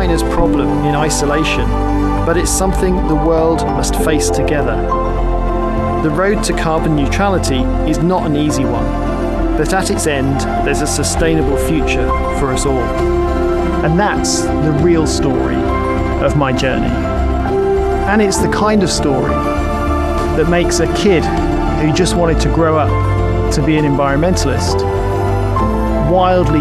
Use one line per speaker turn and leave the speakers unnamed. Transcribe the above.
China's problem in isolation, but it's something the world must face together. The road to carbon neutrality is not an easy one, but at its end, there's a sustainable future for us all. And that's the real story of my journey. And it's the kind of story that makes a kid who just wanted to grow up to be an environmentalist wildly